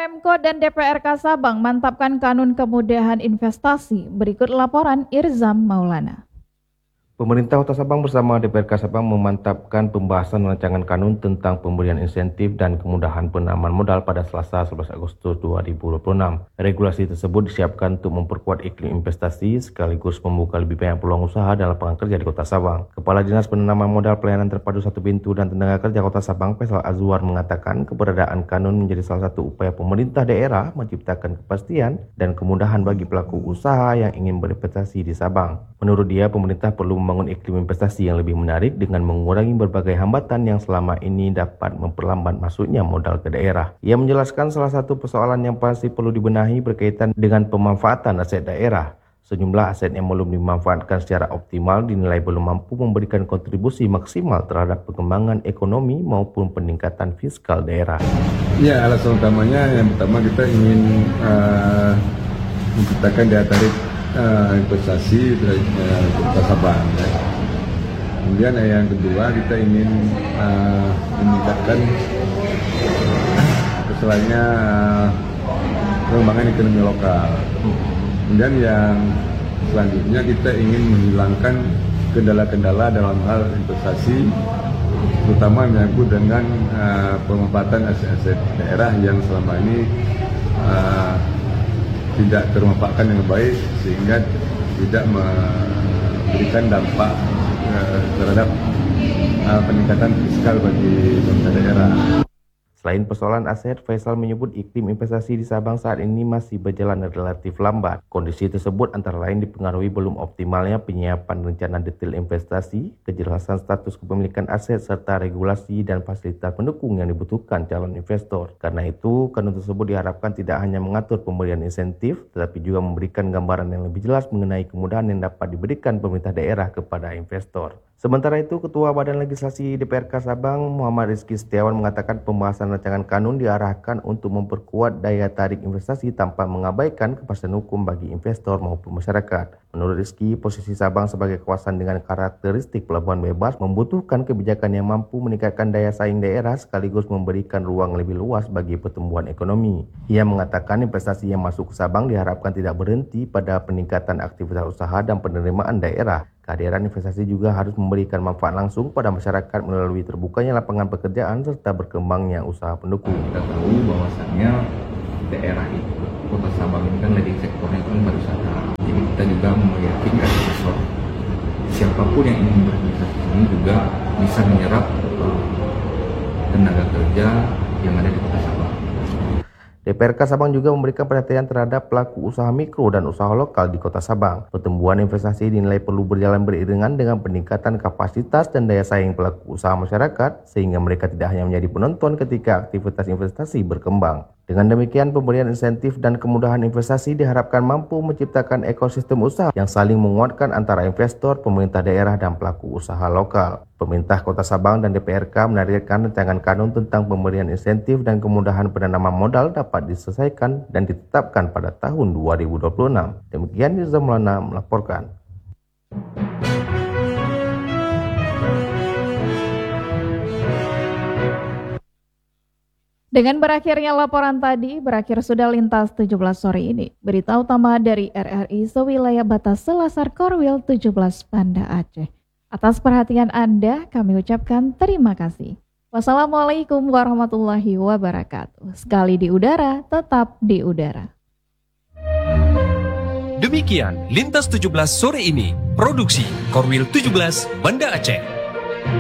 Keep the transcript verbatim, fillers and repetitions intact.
Pemko dan D P R K Sabang mantapkan kanun kemudahan investasi. Berikut laporan Irzam Maulana. Pemerintah Kota Sabang bersama D P R K Sabang memantapkan pembahasan rancangan kanun tentang pemberian insentif dan kemudahan penanaman modal pada Selasa sebelas Agustus dua ribu dua puluh enam. Regulasi tersebut disiapkan untuk memperkuat iklim investasi sekaligus membuka lebih banyak peluang usaha dan lapangan kerja di Kota Sabang. Kepala Dinas Penanaman Modal Pelayanan Terpadu Satu Pintu dan Tenaga Kerja Kota Sabang, Faisal Azwar, mengatakan keberadaan kanun menjadi salah satu upaya pemerintah daerah menciptakan kepastian dan kemudahan bagi pelaku usaha yang ingin berinvestasi di Sabang. Menurut dia, pemerintah perlu membangun iklim investasi yang lebih menarik dengan mengurangi berbagai hambatan yang selama ini dapat memperlambat masuknya modal ke daerah. Ia menjelaskan salah satu persoalan yang pasti perlu dibenahi berkaitan dengan pemanfaatan aset daerah. Sejumlah aset yang belum dimanfaatkan secara optimal dinilai belum mampu memberikan kontribusi maksimal terhadap perkembangan ekonomi maupun peningkatan fiskal daerah. Ya, alasan utamanya yang pertama kita ingin uh, menciptakan daya tarik Uh, investasi dari uh, Kota Sabang. Ya. Kemudian uh, yang kedua kita ingin uh, meningkatkan keselanya uh, pengembangan ekonomi lokal. Kemudian yang selanjutnya kita ingin menghilangkan kendala-kendala dalam hal investasi, terutama menyangkut dengan uh, pemanfaatan aset-aset daerah yang selama ini uh, tidak termanfaatkan dengan baik sehingga tidak memberikan dampak uh, terhadap uh, peningkatan fiskal bagi pemerintah daerah. Selain persoalan aset, Faisal menyebut iklim investasi di Sabang saat ini masih berjalan relatif lambat. Kondisi tersebut antara lain dipengaruhi belum optimalnya penyiapan rencana detail investasi, kejelasan status kepemilikan aset, serta regulasi dan fasilitas pendukung yang dibutuhkan calon investor. Karena itu, kanun tersebut diharapkan tidak hanya mengatur pemberian insentif, tetapi juga memberikan gambaran yang lebih jelas mengenai kemudahan yang dapat diberikan pemerintah daerah kepada investor. Sementara itu, Ketua Badan Legislasi D P R K Sabang, Muhammad Rizky Setiawan, mengatakan pembahasan rancangan kanun diarahkan untuk memperkuat daya tarik investasi tanpa mengabaikan kepastian hukum bagi investor maupun masyarakat. Menurut Rizky, posisi Sabang sebagai kawasan dengan karakteristik pelabuhan bebas membutuhkan kebijakan yang mampu meningkatkan daya saing daerah sekaligus memberikan ruang lebih luas bagi pertumbuhan ekonomi. Ia mengatakan investasi yang masuk ke Sabang diharapkan tidak berhenti pada peningkatan aktivitas usaha dan penerimaan daerah. Kehadiran investasi juga harus memberikan manfaat langsung pada masyarakat melalui terbukanya lapangan pekerjaan serta berkembangnya usaha pendukung. Kita tahu bahwasannya daerah itu, Kota Sabang ini kan leading sektornya itu kan pariwisata. Jadi kita juga meyakini investor siapapun yang ingin berinvestasi ini juga bisa menyerap uh, tenaga kerja yang ada di Kota Sabang. D P R K Sabang juga memberikan perhatian terhadap pelaku usaha mikro dan usaha lokal di Kota Sabang. Pertumbuhan investasi dinilai perlu berjalan beriringan dengan peningkatan kapasitas dan daya saing pelaku usaha masyarakat sehingga mereka tidak hanya menjadi penonton ketika aktivitas investasi berkembang. Dengan demikian, pemberian insentif dan kemudahan investasi diharapkan mampu menciptakan ekosistem usaha yang saling menguatkan antara investor, pemerintah daerah, dan pelaku usaha lokal. Pemerintah Kota Sabang dan D P R K menargetkan rancangan kanun tentang pemberian insentif dan kemudahan penanaman modal dapat diselesaikan dan ditetapkan pada tahun dua ribu dua puluh enam. Demikian Irzam Maulana melaporkan. Dengan berakhirnya laporan tadi, berakhir sudah Lintas tujuh belas sore ini. Berita utama dari R R I sewilayah batas Selasar Korwil tujuh belas Banda Aceh. Atas perhatian Anda, kami ucapkan terima kasih. Wassalamualaikum warahmatullahi wabarakatuh. Sekali di udara, tetap di udara. Demikian Lintas tujuh belas sore ini, produksi Korwil tujuh belas Banda Aceh.